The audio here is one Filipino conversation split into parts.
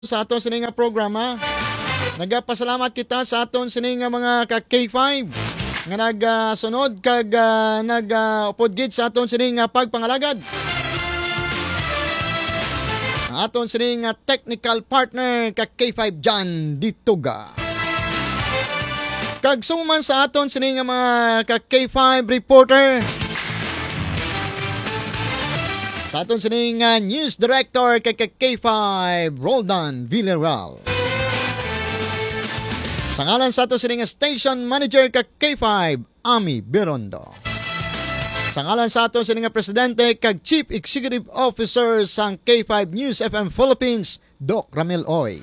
sa aton sining nga programa. Nagapasalamat kita sa aton sining nga mga ka K5 nga nagsunod kag nagupod gid sa aton sining nga pagpangalagad. Ang aton sining nga technical partner ka K5 Jan Dituga. Kag suman sa aton sining nga mga ka K5 reporter. Sa aton sining news director kay K5 Roldan Villarreal. Sa ngalan sa aton sining station manager kay K5 Ami Berondo. Sa ngalan sa aton sining presidente kag Chief Executive Officer sang K5 News FM Philippines Doc Ramil Oy.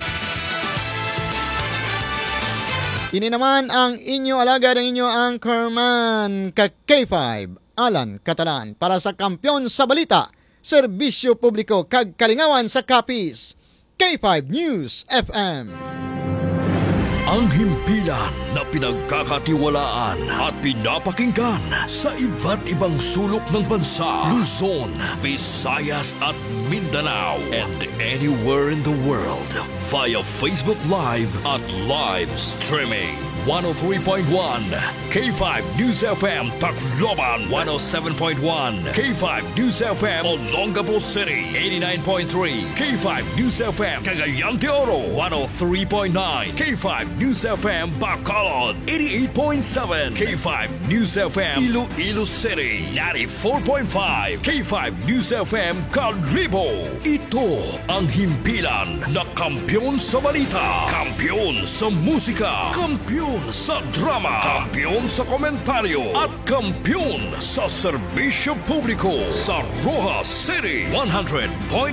Ini naman ang inyo alagad ang inyo anchorman kay K5 Alan Catalan para sa Kampiyon sa Balita, Serbisyo Publiko kag Kalingawan sa Kapis, K5 News FM. Ang himpilan na pinagkakatiwalaan at pinapakinggan sa iba't ibang sulok ng bansa, Luzon, Visayas at Mindanao, and anywhere in the world via Facebook Live at live streaming. 103.1 K5 News FM Tacloban, 107.1 K5 News FM Olongapo City, 89.3 K5 News FM Cagayan de Oro, 103.9 K5 News FM Bacolod, 88.7 K5 News FM Iloilo City, 94.5 K5 News FM Calibo. Ito ang himpilan na kampiyon sa balita, kampiyon sa musika, kampiyon sa drama, kampiyon sa komentaryo at kampiyon sa serbisyo publiko sa Rojas City 100.9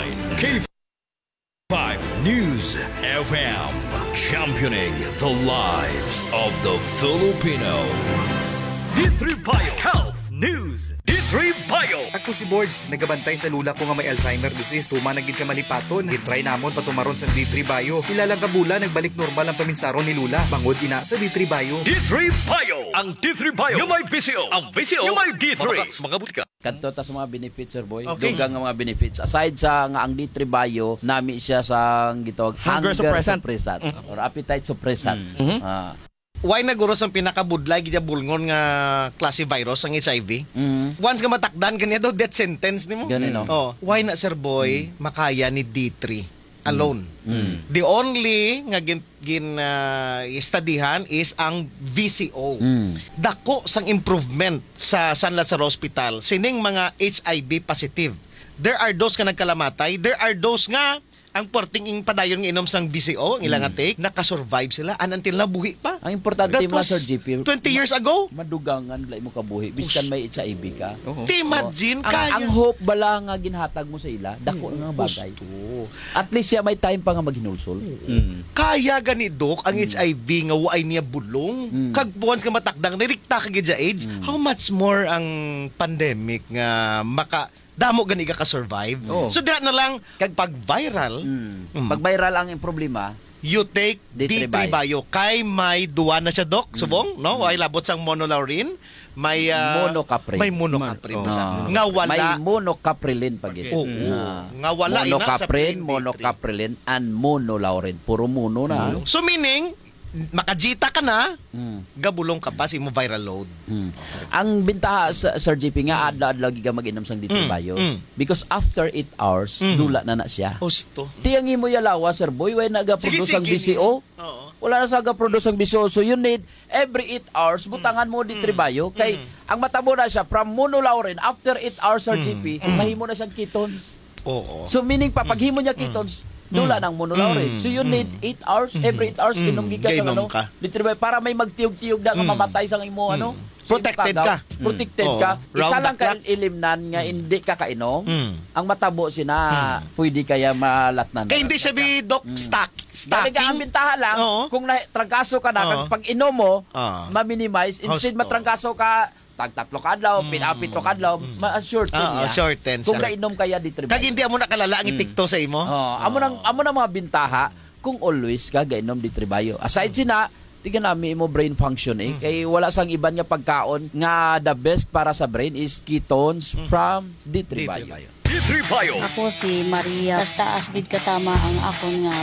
K5 News FM, championing the lives of the Filipino. D3 Bio Health News. D3 Bio. Ako si Boards, nagabantay sa lula ko nga may Alzheimer disease. Tumanagid ka malipaton. Gitry namon patumaron sa D3 Bio. Ilalang kabula, nagbalik normal ang paminsaron ni Lula. Bangod ina sa D3 Bio. D3 Bio. Ang D3 Bio. Yung may VCO. Ang VCO. Yung may D3. Mga butika. Kadto ta sa mga benefits, Sir Boy. Okay. Dugang nga mga benefits. Aside sa nga ang D3 Bio, nami siya sa gitawag hunger suppressant or appetite suppressant. Why naguros ang pinakabudlay gidya bulngon nga klase virus ang HIV? Once nga matakdan kanya daw death sentence nimo. Ganun, no? Oh, why na Sir Boy makaya ni D3 alone? The only nga studyhan is ang VCO. Dako sang improvement sa San Lazaro Hospital sining mga HIV positive. There are those nga nagkalamatay, there are those nga ang porting padayon nga inom sang BCO, ang ilang take, nakasurvive sila and until nabuhi pa. Ang importante mo, Sir GP, 20 years ago. Madugangan lai mo kabuhi. Biskan may HIV ka. Imagine kaya. Ang hope bala nga ginhatag mo sa ila, dako nga bagay. At least siya may time pa nga maghinulsol. Kaya gani Dok, ang HIV nga waay niya bulong. Kag once nga matakdang nirikta ka gid sa AIDS, how much more ang pandemic nga damo gani ka survive. So dira na lang kag pag viral. Pag viral ang problema, you take D3 Bio. Kay may duwa na siya Dok, subong, no? Ay labot sang monolaurin, may monocapri. May monocapri sa. Nga wala. May monocaprilin pag ito. Nga wala monocaprin, monocaprilin and monolaurin. Puro mono na. So meaning makajita ka na, gabulong ka pa si mo viral load. Ang bintaha sa Sir GP nga adlaw-adlaw giga mag-inom sang D3 Bio because after 8 hours dula na siya. Husto. Tiyang imo yalawa Sir Boy way naga-produce ang BCO. Wala na sa ga-produce ang BCO, so you need every 8 hours butangan mo D3 Bio kay ang matabo na siya from monolaurin after 8 hours Sir GP mahimo na siyang ketones. So meaning papaghimo niya ketones dula ng monolaurin. So you need 8 hours, every 8 hours inom gigas ang D3 Bio para may magtiyog-tiyog na nga mamatay sa imo protected ka. Protected ka. Isa lang ka ilimnan nga hindi ka kainom. Ang matabo sina pwede kaya malatnan. Kaya hindi siya Doc stacking. Ang bintaha lang kung trangkaso ka na pag inom mo ma-minimize instead matrangkaso ka tag-tatlo kadlaw, pinapito kadlaw, ma-shorten niya. Shorten kung nainom kaya D3 Bio. Kag hindi amo nakalala ang epekto sa imo. Amo na mga bintaha kung always ka gainom D3 Bio. Aside sina tingnan namin mo brain function kay wala sang iban nga pagkaon nga the best para sa brain is ketones from D3 Bio. D3 Bio. Ako si Maria. Basta asbid katama ang akon nga